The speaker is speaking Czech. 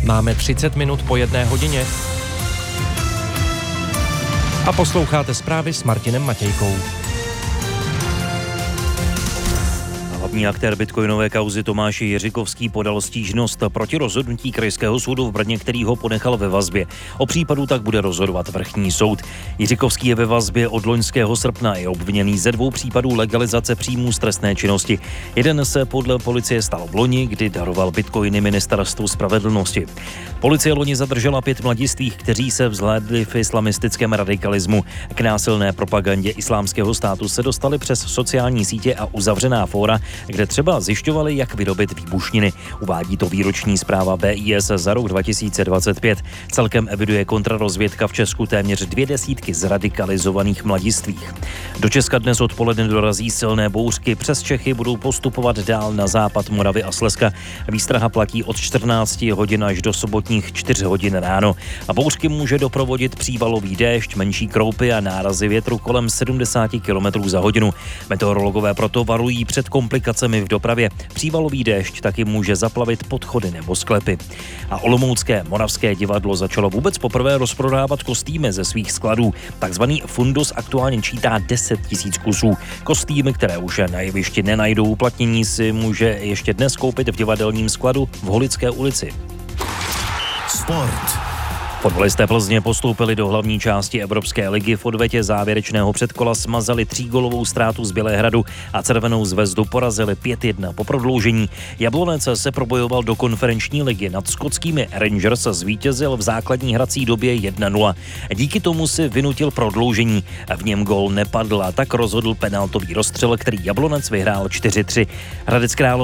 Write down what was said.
Máme 30 minut po 1 hodině. A posloucháte zprávy s Martinem Matějkou. Hlavní aktér bitcoinové kauzy Tomáš Jiřikovský podal stížnost proti rozhodnutí Krajského soudu v Brně, který ho ponechal ve vazbě. O případu tak bude rozhodovat vrchní soud. Jiřikovský je ve vazbě od loňského srpna, je obviněný ze 2 případů legalizace příjmů z trestné činnosti. Jeden se podle policie stal v loni, kdy daroval bitcoiny Ministerstvu spravedlnosti. Policie loni zadržela 5 mladistvých, kteří se vzhlédli v islamistickém radikalismu. K násilné propagandě Islámského státu se dostali přes sociální sítě a uzavřená fóra, kde třeba zjišťovali, jak vyrobit výbušniny. Uvádí to výroční zpráva BIS za rok 2025. Celkem eviduje kontrarozvědka v Česku téměř 200 zradikalizovaných mladistvých. Do Česka dnes odpoledne dorazí silné bouřky. Přes Čechy budou postupovat dál na západ Moravy a Slezska. Výstraha platí od 14 hodin až do sobotních 4 hodin ráno. A bouřky může doprovodit přívalový déšť, menší kroupy a nárazy větru kolem 70 km za hodinu. Meteorologové proto varují před komplikacemi v dopravě. Přívalový déšť taky může zaplavit podchody nebo sklepy. A olomoucké Moravské divadlo začalo vůbec poprvé rozprodávat kostýmy ze svých skladů. Takzvaný fundus aktuálně čítá 10 000 kusů. Kostýmy, které už na jevišti nenajdou uplatnění, si může ještě dnes koupit v divadelním skladu v Holické ulici. Sport. Fotbalisté Plzně postoupili do hlavní části Evropské ligy. V odvetě závěrečného předkola smazali 3gólovou ztrátu z Bělehradu a Červenou Zvezdu porazili 5-1 po prodloužení. Jablonec se probojoval do konferenční ligy. Nad skotskými Rangers zvítězil v základní hrací době 1-0. Díky tomu si vynutil prodloužení. V něm gól nepadl a tak rozhodl penaltový rozstřel, který Jablonec vyhrál 4-3. Hradec Králové